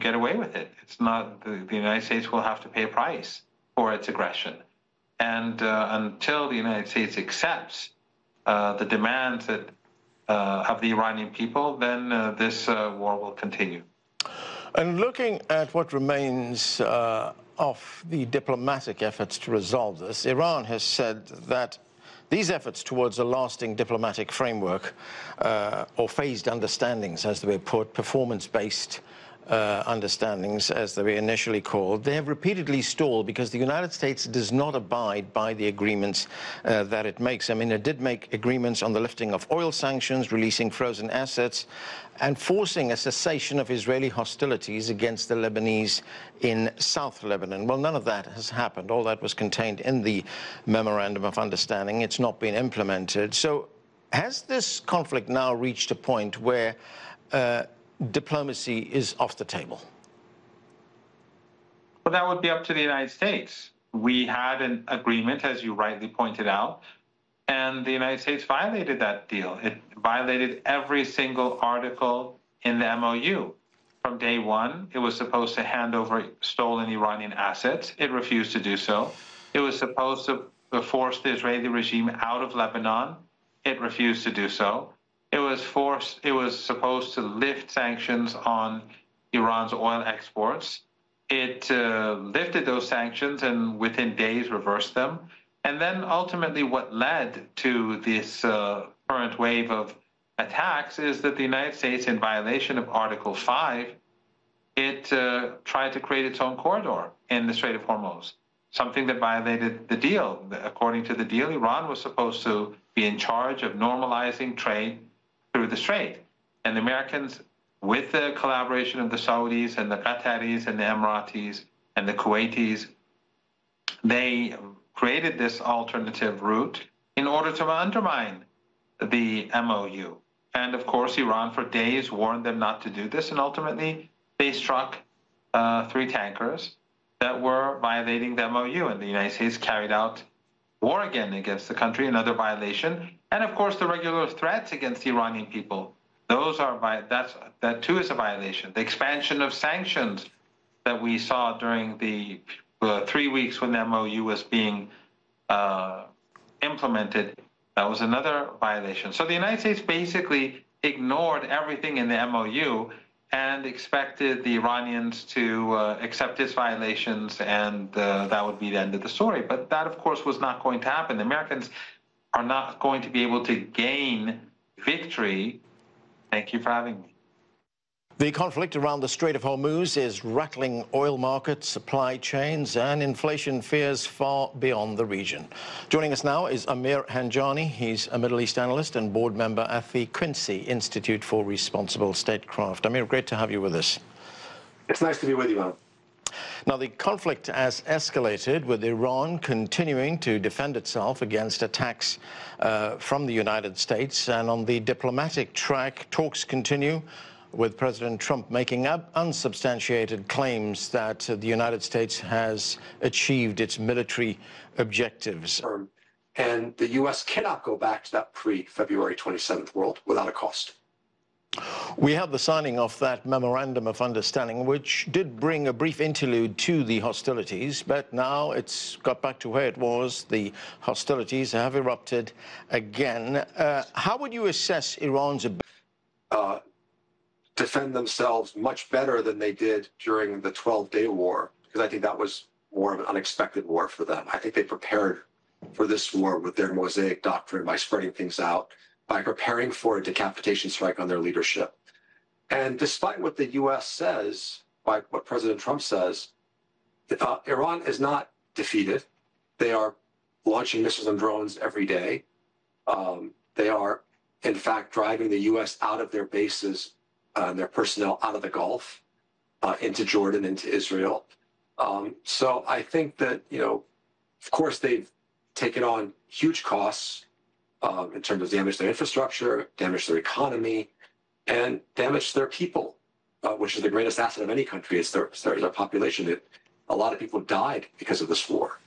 get away with it. It's not, the United States will have to pay a price for its aggression. And until the United States accepts the demands that of the Iranian people, then this war will continue. And looking at what remains of the diplomatic efforts to resolve this, Iran has said that these efforts towards a lasting diplomatic framework, or phased understandings, as they were put, performance-based understandings, as they were initially called, they have repeatedly stalled because the United States does not abide by the agreements that it makes. I mean, it did make agreements on the lifting of oil sanctions, releasing frozen assets, and forcing a cessation of Israeli hostilities against the Lebanese in South Lebanon. Well, none of that has happened. All that was contained in the Memorandum of Understanding. It's not been implemented. So has this conflict now reached a point where diplomacy is off the table? Well, that would be up to the United States. We had an agreement, as you rightly pointed out, and the United States violated that deal. It violated every single article in the MOU. From day one, it was supposed to hand over stolen Iranian assets. It refused to do so. It was supposed to force the Israeli regime out of Lebanon. It refused to do so. It was supposed to lift sanctions on Iran's oil exports. It lifted those sanctions and within days reversed them. And then ultimately what led to this current wave of attacks is that the United States, in violation of Article 5, it tried to create its own corridor in the Strait of Hormuz, something that violated the deal. According to the deal, Iran was supposed to be in charge of normalizing trade through the Strait. And the Americans, with the collaboration of the Saudis and the Qataris and the Emiratis and the Kuwaitis, they created this alternative route in order to undermine the MOU. And of course, Iran for days warned them not to do this, and ultimately they struck 3 tankers that were violating the MOU, and the United States carried out war again against the country, another violation. And of course, the regular threats against the Iranian people, those are that too is a violation. The expansion of sanctions that we saw during the 3 weeks when the MOU was being implemented, that was another violation. So the United States basically ignored everything in the MOU and expected the Iranians to accept its violations, and that would be the end of the story. But that, of course, was not going to happen. The Americans are not going to be able to gain victory. Thank you for having me. The conflict around the Strait of Hormuz is rattling oil markets, supply chains, and inflation fears far beyond the region. Joining us now is Amir Hanjani. He's a Middle East analyst and board member at the Quincy Institute for Responsible Statecraft. Amir, great to have you with us. It's nice to be with you, Alan. Now, the conflict has escalated, with Iran continuing to defend itself against attacks from the United States. And on the diplomatic track, talks continue, with President Trump making unsubstantiated claims that the United States has achieved its military objectives. And the U.S. cannot go back to that pre-February 27th world without a cost. We have the signing of that Memorandum of Understanding, which did bring a brief interlude to the hostilities, but now it's got back to where it was. The hostilities have erupted again. How would you assess Iran's ability defend themselves much better than they did during the 12-day war? Because I think that was more of an unexpected war for them. I think they prepared for this war with their Mosaic doctrine by spreading things out, by preparing for a decapitation strike on their leadership. And despite what the U.S. says, by what President Trump says, Iran is not defeated. They are launching missiles and drones every day. They are, in fact, driving the U.S. out of their bases and their personnel out of the Gulf, into Jordan, into Israel. So I think that, of course, they've taken on huge costs in terms of damage to their infrastructure, damage to their economy, and damage to their people, which is the greatest asset of any country. It's their population. A lot of people died because of this war.